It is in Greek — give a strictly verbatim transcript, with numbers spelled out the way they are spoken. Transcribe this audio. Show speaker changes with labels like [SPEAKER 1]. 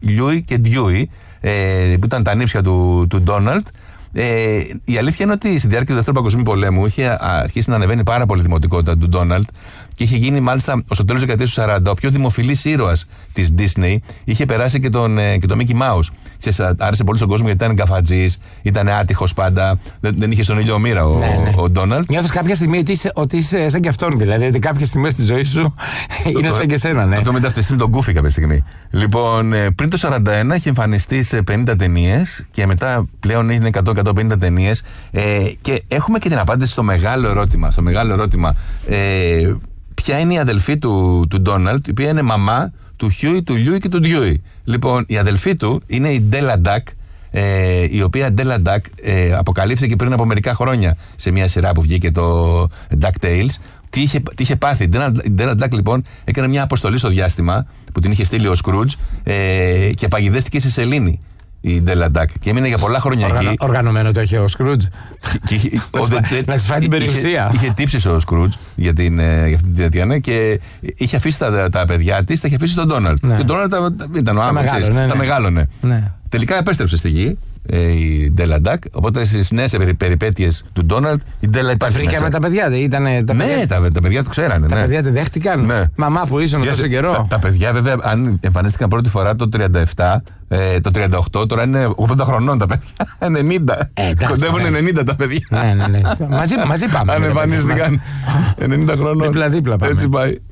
[SPEAKER 1] Λιούι και Ντιούι, ε, που ήταν τα νύψια του Ντόναλντ. Ε, η αλήθεια είναι ότι στη διάρκεια του Δεύτερου Παγκοσμίου Πολέμου είχε αρχίσει να ανεβαίνει πάρα πολύ η δημοτικότητα του Ντόναλντ και είχε γίνει μάλιστα στο τέλος της δεκαετίας του σαράντα ο πιο δημοφιλής ήρωας της Disney. Είχε περάσει και τον, και τον Mickey Mouse. Άρεσε πολύ στον κόσμο γιατί ήταν γκαφατζής, ήταν άτυχος πάντα, δεν, δεν είχε στον ήλιο μοίρα ο,
[SPEAKER 2] ναι, ναι.
[SPEAKER 1] ο Ντόναλντ.
[SPEAKER 2] Νιώθεις κάποια στιγμή ότι είσαι, ότι είσαι σαν και αυτόν, δηλαδή ότι κάποιες στιγμές στη ζωή σου είναι σαν και σένα, ναι.
[SPEAKER 1] Αυτό μεταφτιστεί με τον Goofy κάποια στιγμή. Λοιπόν, πριν το σαράντα ένα είχε εμφανιστεί σε πενήντα ταινίες και μετά πλέον είναι εκατό με εκατόν πενήντα ταινίες. Ε, και έχουμε και την απάντηση στο μεγάλο ερώτημα. Στο μεγάλο ερώτημα ε, ποια είναι η αδελφή του, του Ντόναλντ, η οποία είναι μαμά του Χιούι, του Λιούι και του Ντιούι. Λοιπόν, η αδελφή του είναι η Ντέλα Ντακ, ε, η οποία Ντέλα Ντακ ε, αποκαλύφθηκε πριν από μερικά χρόνια σε μια σειρά που βγήκε το DuckTales. Τι είχε, τι είχε πάθει. Η Ντέλα Ντακ λοιπόν έκανε μια αποστολή στο διάστημα που την είχε στείλει ο Σκρούτζ ε, και παγιδεύτηκε σε σελήνη η Ντέλα Ντακ και έμεινε για πολλά χρόνια
[SPEAKER 2] Οργανω,
[SPEAKER 1] εκεί.
[SPEAKER 2] Οργανωμένο το είχε ο Σκρούτζ. Να τη φάει την περιουσία.
[SPEAKER 1] Είχε, είχε τύψει ο Σκρούτζ για, την, για αυτή τη διετία και είχε αφήσει τα, τα παιδιά τη, τα είχε αφήσει τον Ντόναλντ. Ναι. Και ο Ντόναλντ ήταν ο άμεσος, τα μεγάλωνε. Ναι. Τελικά επέστρεψε στη γη η Ντέλα Ντακ, οπότε στις νέες περιπέτειες του Ντόναλντ η Ντέλα υπάρχει.
[SPEAKER 2] Βρήκε με τα παιδιά, δεν ήτανε τα παιδιά.
[SPEAKER 1] Ναι, τα, τα παιδιά το ξέρανε.
[SPEAKER 2] Τα
[SPEAKER 1] ναι.
[SPEAKER 2] παιδιά τη δέχτηκαν. Ναι. Μαμά που ήσουν τόσο καιρό.
[SPEAKER 1] Τα, τα παιδιά, βέβαια, αν εμφανίστηκαν πρώτη φορά το τριάντα επτά, ε, το τριάντα οκτώ, τώρα είναι ογδόντα χρονών τα παιδιά. ενενήντα. Ε, κοντεύουν ναι. ενενήντα τα παιδιά.
[SPEAKER 2] Ναι, ναι, ναι. μαζί, μαζί πάμε.
[SPEAKER 1] Αν εμφανίστηκαν ενενήντα χρονών.
[SPEAKER 2] Δίπλα-δίπλα πάμε.
[SPEAKER 1] Έτσι πάει.